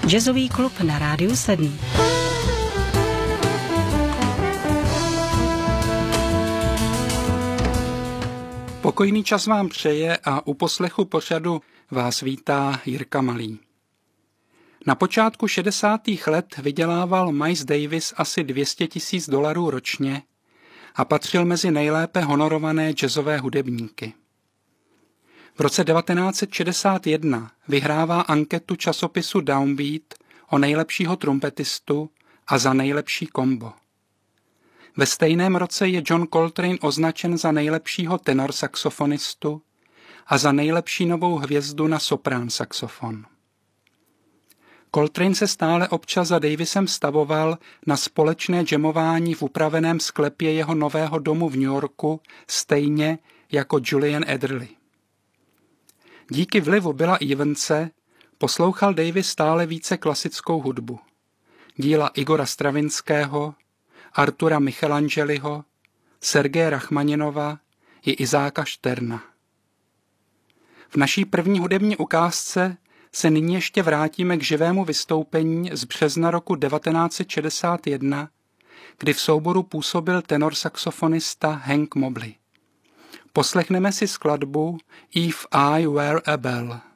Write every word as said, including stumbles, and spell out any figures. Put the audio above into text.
Jazzový klub na Rádiu sedm. Pokojný čas vám přeje a u poslechu pořadu vás vítá Jirka Malý. Na počátku šedesátých let vydělával Miles Davis asi dvě stě tisíc dolarů ročně a patřil mezi nejlépe honorované jazzové hudebníky. V roce devatenáct set šedesát jedna vyhrává anketu časopisu Downbeat o nejlepšího trumpetistu a za nejlepší kombo. Ve stejném roce je John Coltrane označen za nejlepšího tenor saxofonistu a za nejlepší novou hvězdu na soprán saxofon. Coltrane se stále občas za Davisem stavoval na společné jamování v upraveném sklepě jeho nového domu v New Yorku, stejně jako Julian Adderley. Díky vlivu Billa Evanse poslouchal Davis stále více klasickou hudbu. Díla Igora Stravinského, Artura Michelangeliho, Sergeje Rachmaninova i Izáka Šterna. V naší první hudební ukázce se nyní ještě vrátíme k živému vystoupení z března roku devatenáct set šedesát jedna, kdy v souboru působil tenor saxofonista Hank Mobley. Poslechneme si skladbu If I Were a Bell.